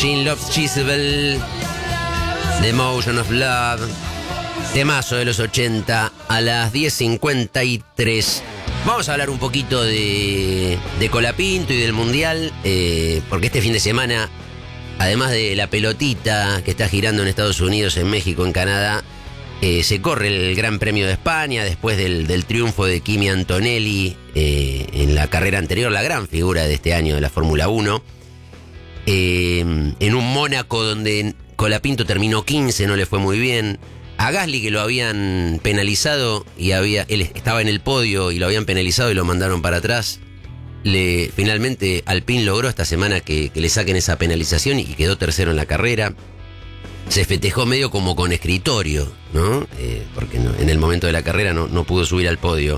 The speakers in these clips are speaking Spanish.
Gene Love Chisel, The Emotion of Love, temazo de los 80 a las 10:53. Vamos a hablar un poquito de Colapinto y del Mundial, porque este fin de semana, además de la pelotita que está girando en Estados Unidos, en México, en Canadá, se corre el Gran Premio de España después del triunfo de Kimi Antonelli en la carrera anterior, la gran figura de este año de la Fórmula 1. En un Mónaco donde Colapinto terminó 15, no le fue muy bien. A Gasly, que lo habían penalizado y él estaba en el podio y lo habían penalizado y lo mandaron para atrás. Finalmente Alpine logró esta semana que le saquen esa penalización y quedó tercero en la carrera. Se festejó medio como con escritorio, ¿no? Porque en el momento de la carrera no pudo subir al podio.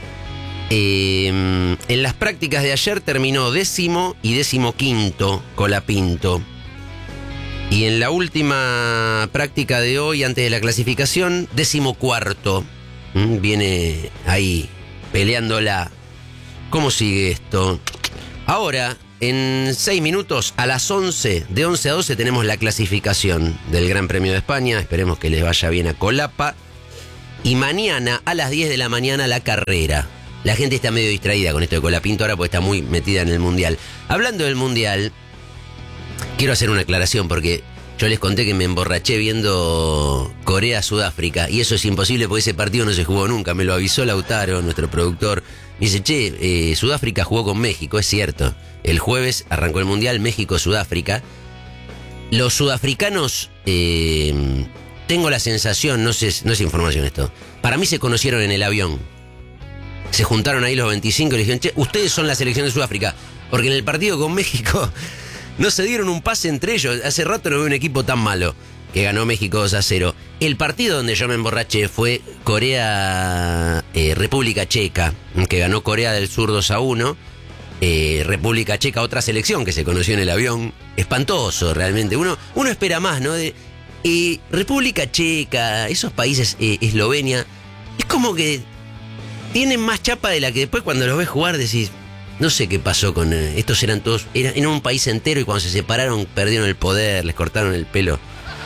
En las prácticas de ayer terminó 10º y 15º Colapinto. Y en la última práctica de hoy, antes de la clasificación, 14º. Viene ahí peleándola. ¿Cómo sigue esto? Ahora, en 6 minutos, a las 11, de 11 a 12, tenemos la clasificación del Gran Premio de España. Esperemos que les vaya bien a Colapa. Y mañana, a las 10 de la mañana, la carrera. La gente está medio distraída con esto de Colapinto ahora porque está muy metida en el Mundial. Hablando del Mundial, quiero hacer una aclaración porque yo les conté que me emborraché viendo Corea-Sudáfrica y eso es imposible porque ese partido no se jugó nunca. Me lo avisó Lautaro, nuestro productor. Me dice, Sudáfrica jugó con México, es cierto. El jueves arrancó el Mundial, México-Sudáfrica. Los sudafricanos, tengo la sensación, no es información esto, para mí se conocieron en el avión. Se juntaron ahí los 25 y le dijeron, ustedes son la selección de Sudáfrica. Porque en el partido con México no se dieron un pase entre ellos. Hace rato no veo un equipo tan malo, que ganó México 2-0. El partido donde yo me emborraché fue República Checa, que ganó Corea del Sur 2-1. República Checa, otra selección que se conoció en el avión. Espantoso, realmente. Uno espera más, ¿no? República Checa, esos países, Eslovenia, es como que tienen más chapa de la que después cuando los ves jugar decís, no sé qué pasó con... estos eran todos... Eran un país entero y cuando se separaron perdieron el poder, les cortaron el pelo.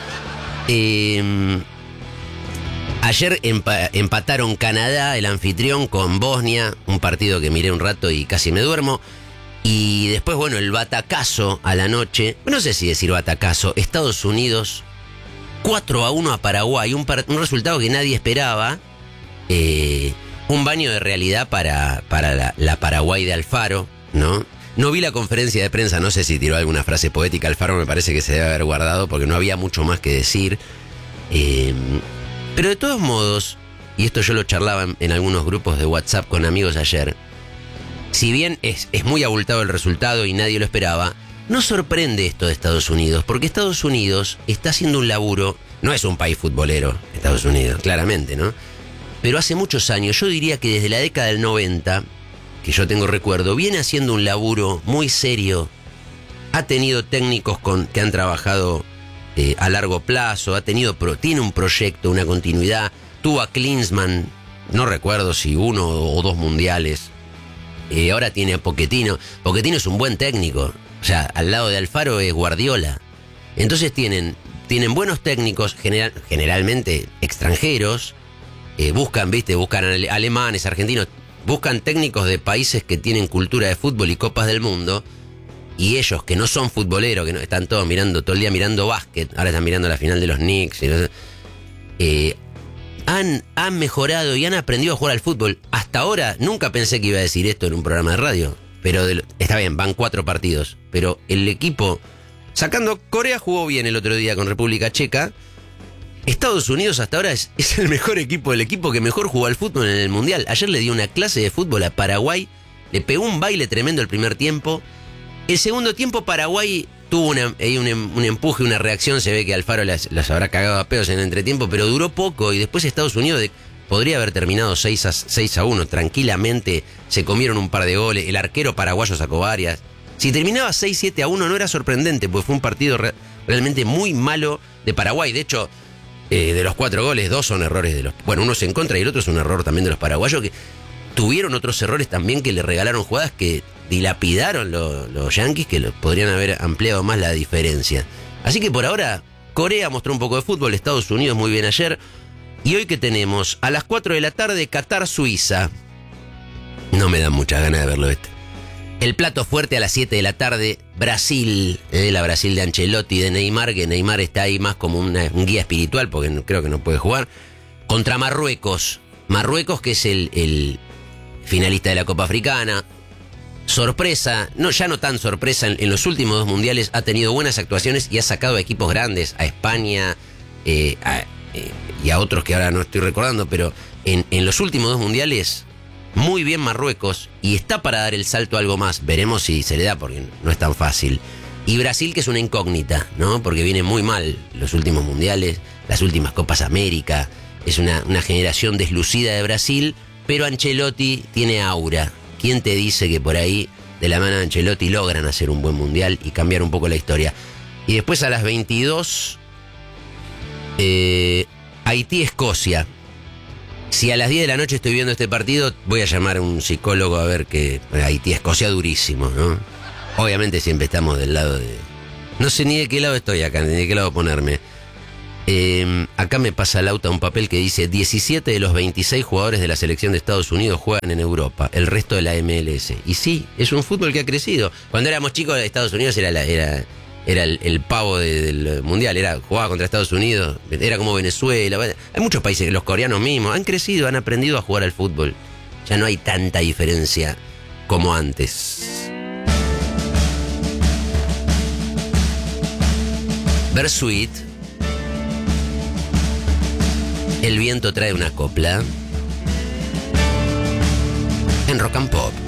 Ayer empataron Canadá, el anfitrión, con Bosnia, un partido que miré un rato y casi me duermo. Y después, bueno, el batacazo a la noche, no sé si decir batacazo, Estados Unidos 4-1 a Paraguay, un resultado que nadie esperaba. Un baño de realidad para la Paraguay de Alfaro, ¿no? No vi la conferencia de prensa, no sé si tiró alguna frase poética. Alfaro me parece que se debe haber guardado porque no había mucho más que decir. Pero de todos modos, y esto yo lo charlaba en algunos grupos de WhatsApp con amigos ayer, si bien es muy abultado el resultado y nadie lo esperaba, no sorprende esto de Estados Unidos, porque Estados Unidos está haciendo un laburo, no es un país futbolero, Estados Unidos, claramente, ¿no? Pero hace muchos años, yo diría que desde la década del 90, que yo tengo recuerdo, viene haciendo un laburo muy serio. Ha tenido técnicos que han trabajado a largo plazo, tiene un proyecto, una continuidad. Tuvo a Klinsmann, no recuerdo si 1 o 2 mundiales. Ahora tiene a Pochettino. Pochettino es un buen técnico. O sea, al lado de Alfaro es Guardiola. Entonces tienen buenos técnicos, generalmente extranjeros. Buscan alemanes, argentinos, buscan técnicos de países que tienen cultura de fútbol y copas del mundo, y ellos que no son futboleros, que no están todos todo el día mirando básquet, ahora están mirando la final de los Knicks, han mejorado y han aprendido a jugar al fútbol. Hasta ahora nunca pensé que iba a decir esto en un programa de radio, pero está bien, van 4 partidos, pero el equipo, sacando Corea, jugó bien el otro día con República Checa. Estados Unidos hasta ahora es el mejor equipo, el equipo que mejor jugó al fútbol en el Mundial. Ayer le dio una clase de fútbol a Paraguay, le pegó un baile tremendo el primer tiempo. El segundo tiempo Paraguay tuvo un empuje, una reacción, se ve que Alfaro las habrá cagado a pedos en el entretiempo, pero duró poco y después Estados Unidos podría haber terminado 6-1 tranquilamente, se comieron un par de goles, el arquero paraguayo sacó varias. Si terminaba 6-7-1 no era sorprendente, porque fue un partido realmente muy malo de Paraguay. De hecho, de los 4 goles, 2 son errores uno es en contra y el otro es un error también de los paraguayos, que tuvieron otros errores también que le regalaron jugadas que dilapidaron los Yankees, que podrían haber ampliado más la diferencia. Así que por ahora, Corea mostró un poco de fútbol, Estados Unidos muy bien ayer. Y hoy que tenemos, a las 4 de la tarde, Qatar-Suiza. No me dan muchas ganas de verlo este. El plato fuerte a las 7 de la tarde, Brasil, la Brasil de Ancelotti, de Neymar, que Neymar está ahí más como un guía espiritual, porque creo que no puede jugar, contra Marruecos. Marruecos, que es el finalista de la Copa Africana. Sorpresa, ya no tan sorpresa, en los últimos 2 mundiales ha tenido buenas actuaciones y ha sacado a equipos grandes, a España y a otros que ahora no estoy recordando, pero en los últimos 2 mundiales, muy bien Marruecos, y está para dar el salto a algo más. Veremos si se le da, porque no es tan fácil. Y Brasil, que es una incógnita, ¿no? Porque viene muy mal los últimos mundiales, las últimas Copas América. Es una generación deslucida de Brasil, pero Ancelotti tiene aura. ¿Quién te dice que por ahí, de la mano de Ancelotti, logran hacer un buen mundial y cambiar un poco la historia? Y después a las 22, Haití-Escocia. Si a las 10 de la noche estoy viendo este partido, voy a llamar a un psicólogo a ver que Haití-Escocia durísimo, ¿no? Obviamente siempre estamos del lado de... No sé ni de qué lado estoy acá, ni de qué lado ponerme. Acá me pasa Lauta un papel que dice 17 de los 26 jugadores de la selección de Estados Unidos juegan en Europa, el resto de la MLS. Y sí, es un fútbol que ha crecido. Cuando éramos chicos, Estados Unidos era el pavo del mundial, jugaba contra Estados Unidos, era como Venezuela. Hay muchos países, los coreanos mismos, han crecido, han aprendido a jugar al fútbol. Ya no hay tanta diferencia como antes. Bersuit. El viento trae una copla en Rock and Pop.